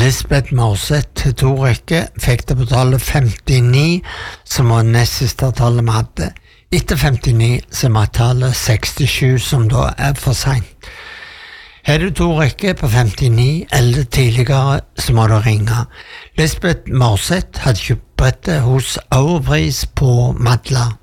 Lisbeth Morseth til 2 rekker fikk det på tallet 59, som var nest siste tallet vi hadde. Etter 59 som var tallet 67, som da for sent. Har du 2 rekker på 59 eller tidligere, så må du ringe. Lisbeth Morseth hadde kjøpt brettet hos Overpris på Madla.